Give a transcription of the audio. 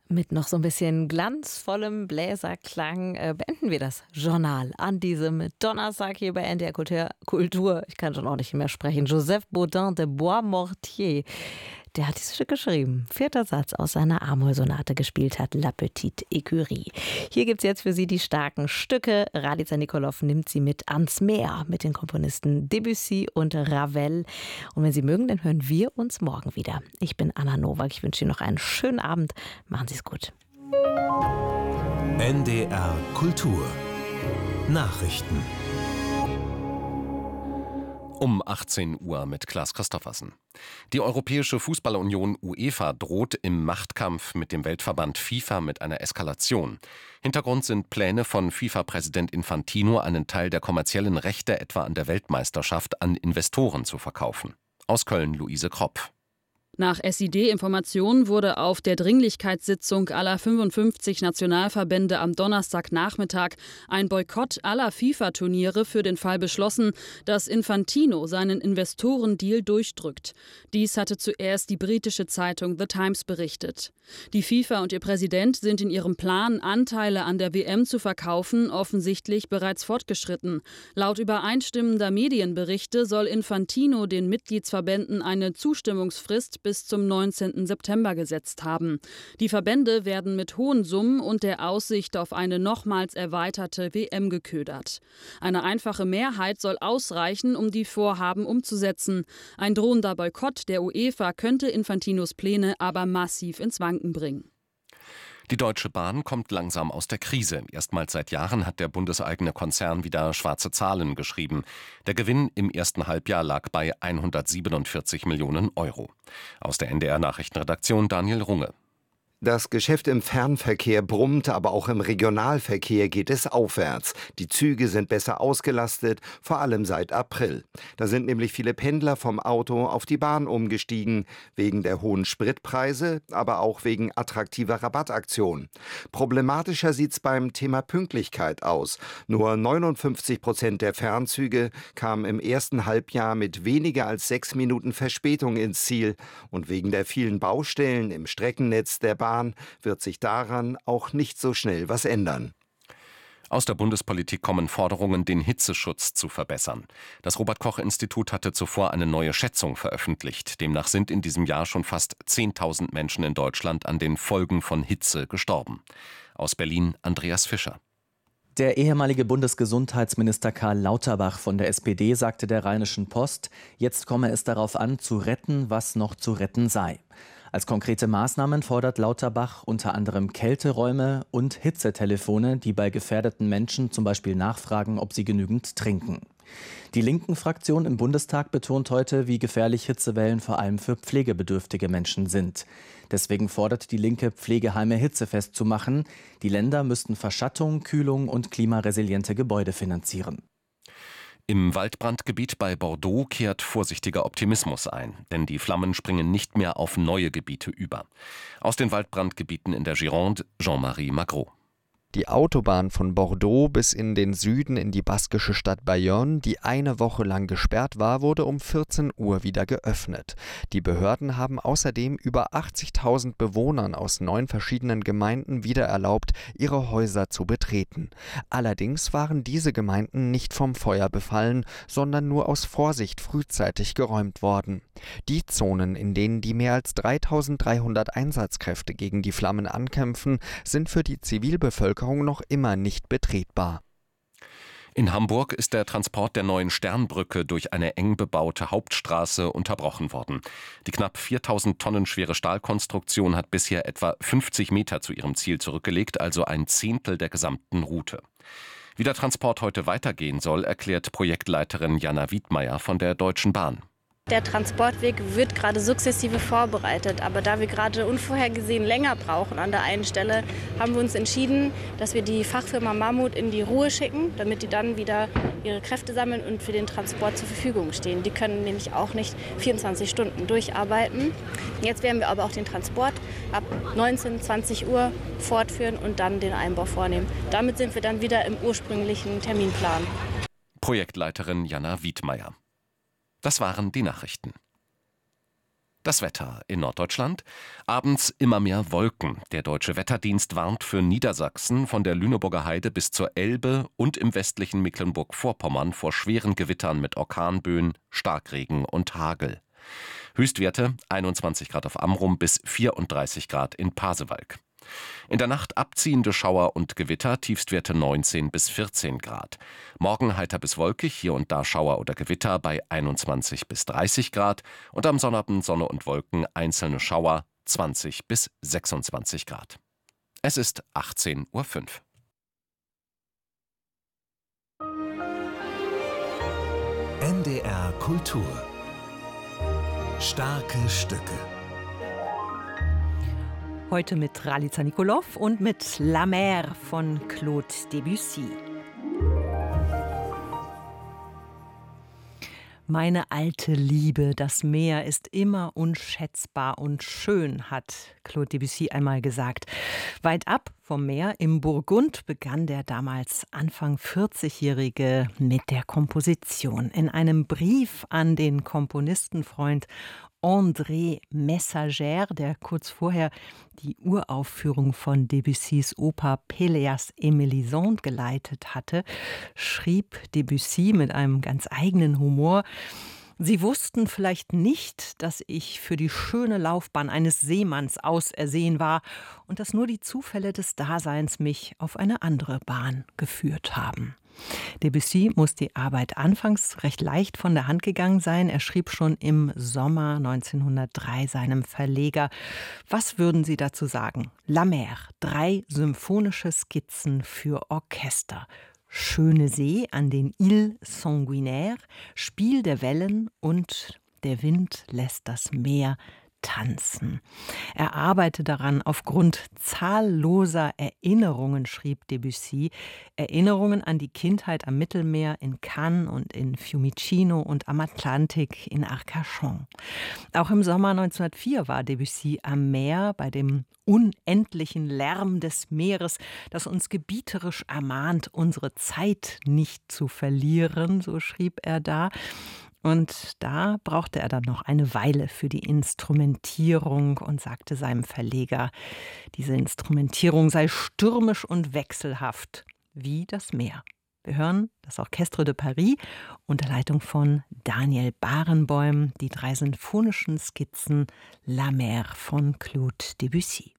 Mit noch so ein bisschen glanzvollem Bläserklang beenden wir das Journal an diesem Donnerstag hier bei NDR Kultur. Ich kann schon auch nicht mehr sprechen. Joseph Bodin de Boismortier, der hat dieses Stück geschrieben. 4. Satz aus seiner A-Moll-Sonate gespielt hat, La Petite Écurie. Hier gibt es jetzt für Sie die starken Stücke. Ralica Nikolov nimmt Sie mit ans Meer mit den Komponisten Debussy und Ravel. Und wenn Sie mögen, dann hören wir uns morgen wieder. Ich bin Anna Nowak. Ich wünsche Ihnen noch einen schönen Abend. Machen Sie es gut. NDR Kultur Nachrichten um 18 Uhr mit Klaas Christoffersen. Die Europäische Fußball-Union UEFA droht im Machtkampf mit dem Weltverband FIFA mit einer Eskalation. Hintergrund sind Pläne von FIFA-Präsident Infantino, einen Teil der kommerziellen Rechte etwa an der Weltmeisterschaft an Investoren zu verkaufen. Aus Köln Luise Kropf. Nach SID-Informationen wurde auf der Dringlichkeitssitzung aller 55 Nationalverbände am Donnerstagnachmittag ein Boykott aller FIFA-Turniere für den Fall beschlossen, dass Infantino seinen Investorendeal durchdrückt. Dies hatte zuerst die britische Zeitung The Times berichtet. Die FIFA und ihr Präsident sind in ihrem Plan, Anteile an der WM zu verkaufen, offensichtlich bereits fortgeschritten. Laut übereinstimmender Medienberichte soll Infantino den Mitgliedsverbänden eine Zustimmungsfrist bis zum 19. September gesetzt haben. Die Verbände werden mit hohen Summen und der Aussicht auf eine nochmals erweiterte WM geködert. Eine einfache Mehrheit soll ausreichen, um die Vorhaben umzusetzen. Ein drohender Boykott der UEFA könnte Infantinos Pläne aber massiv ins Wanken bringen. Die Deutsche Bahn kommt langsam aus der Krise. Erstmals seit Jahren hat der bundeseigene Konzern wieder schwarze Zahlen geschrieben. Der Gewinn im ersten Halbjahr lag bei 147 Millionen Euro. Aus der NDR-Nachrichtenredaktion Daniel Runge. Das Geschäft im Fernverkehr brummt, aber auch im Regionalverkehr geht es aufwärts. Die Züge sind besser ausgelastet, vor allem seit April. Da sind nämlich viele Pendler vom Auto auf die Bahn umgestiegen, wegen der hohen Spritpreise, aber auch wegen attraktiver Rabattaktionen. Problematischer sieht's beim Thema Pünktlichkeit aus. Nur 59% der Fernzüge kamen im ersten Halbjahr mit weniger als 6 Minuten Verspätung ins Ziel. Und wegen der vielen Baustellen im Streckennetz der Bahn wird sich daran auch nicht so schnell was ändern. Aus der Bundespolitik kommen Forderungen, den Hitzeschutz zu verbessern. Das Robert-Koch-Institut hatte zuvor eine neue Schätzung veröffentlicht. Demnach sind in diesem Jahr schon fast 10.000 Menschen in Deutschland an den Folgen von Hitze gestorben. Aus Berlin Andreas Fischer. Der ehemalige Bundesgesundheitsminister Karl Lauterbach von der SPD sagte der Rheinischen Post, jetzt komme es darauf an, zu retten, was noch zu retten sei. Als konkrete Maßnahmen fordert Lauterbach unter anderem Kälteräume und Hitzetelefone, die bei gefährdeten Menschen zum Beispiel nachfragen, ob sie genügend trinken. Die Linken-Fraktion im Bundestag betont heute, wie gefährlich Hitzewellen vor allem für pflegebedürftige Menschen sind. Deswegen fordert die Linke, Pflegeheime hitzefest zu machen. Die Länder müssten Verschattung, Kühlung und klimaresiliente Gebäude finanzieren. Im Waldbrandgebiet bei Bordeaux kehrt vorsichtiger Optimismus ein, denn die Flammen springen nicht mehr auf neue Gebiete über. Aus den Waldbrandgebieten in der Gironde, Jean-Marie Magro. Die Autobahn von Bordeaux bis in den Süden in die baskische Stadt Bayonne, die eine Woche lang gesperrt war, wurde um 14 Uhr wieder geöffnet. Die Behörden haben außerdem über 80.000 Bewohnern aus 9 verschiedenen Gemeinden wieder erlaubt, ihre Häuser zu betreten. Allerdings waren diese Gemeinden nicht vom Feuer befallen, sondern nur aus Vorsicht frühzeitig geräumt worden. Die Zonen, in denen die mehr als 3.300 Einsatzkräfte gegen die Flammen ankämpfen, sind für die Zivilbevölkerung noch immer nicht betretbar. In Hamburg ist der Transport der neuen Sternbrücke durch eine eng bebaute Hauptstraße unterbrochen worden. Die knapp 4.000 Tonnen schwere Stahlkonstruktion hat bisher etwa 50 Meter zu ihrem Ziel zurückgelegt, also ein Zehntel der gesamten Route. Wie der Transport heute weitergehen soll, erklärt Projektleiterin Jana Wiedmeier von der Deutschen Bahn. Der Transportweg wird gerade sukzessive vorbereitet, aber da wir gerade unvorhergesehen länger brauchen an der einen Stelle, haben wir uns entschieden, dass wir die Fachfirma Mammut in die Ruhe schicken, damit die dann wieder ihre Kräfte sammeln und für den Transport zur Verfügung stehen. Die können nämlich auch nicht 24 Stunden durcharbeiten. Jetzt werden wir aber auch den Transport ab 19, 20 Uhr fortführen und dann den Einbau vornehmen. Damit sind wir dann wieder im ursprünglichen Terminplan. Projektleiterin Jana Wiedmeier. Das waren die Nachrichten. Das Wetter in Norddeutschland. Abends immer mehr Wolken. Der Deutsche Wetterdienst warnt für Niedersachsen von der Lüneburger Heide bis zur Elbe und im westlichen Mecklenburg-Vorpommern vor schweren Gewittern mit Orkanböen, Starkregen und Hagel. Höchstwerte 21 Grad auf Amrum bis 34 Grad in Pasewalk. In der Nacht abziehende Schauer und Gewitter, Tiefstwerte 19 bis 14 Grad. Morgen heiter bis wolkig, hier und da Schauer oder Gewitter bei 21 bis 30 Grad und am Sonnabend Sonne und Wolken, einzelne Schauer 20 bis 26 Grad. Es ist 18:05 Uhr. NDR Kultur. Starke Stücke. Heute mit Ralica Nikolov und mit La Mer von Claude Debussy. Meine alte Liebe, das Meer ist immer unschätzbar und schön, hat Claude Debussy einmal gesagt. Weit ab vom Meer im Burgund begann der damals Anfang 40-Jährige mit der Komposition. In einem Brief an den Komponistenfreund André Messager, der kurz vorher die Uraufführung von Debussys Oper Péléas et Mélisande geleitet hatte, schrieb Debussy mit einem ganz eigenen Humor: Sie wussten vielleicht nicht, dass ich für die schöne Laufbahn eines Seemanns ausersehen war und dass nur die Zufälle des Daseins mich auf eine andere Bahn geführt haben. Debussy muss die Arbeit anfangs recht leicht von der Hand gegangen sein. Er schrieb schon im Sommer 1903 seinem Verleger: Was würden Sie dazu sagen? La Mer, 3 symphonische Skizzen für Orchester. Schöne See an den Îles Sanguinaires, Spiel der Wellen und der Wind lässt das Meer tanzen. Er arbeite daran aufgrund zahlloser Erinnerungen, schrieb Debussy. Erinnerungen an die Kindheit am Mittelmeer in Cannes und in Fiumicino und am Atlantik in Arcachon. Auch im Sommer 1904 war Debussy am Meer bei dem unendlichen Lärm des Meeres, das uns gebieterisch ermahnt, unsere Zeit nicht zu verlieren, so schrieb er da. Und da brauchte er dann noch eine Weile für die Instrumentierung und sagte seinem Verleger, diese Instrumentierung sei stürmisch und wechselhaft wie das Meer. Wir hören das Orchestre de Paris unter Leitung von Daniel Barenboim, die 3 sinfonischen Skizzen La Mer von Claude Debussy.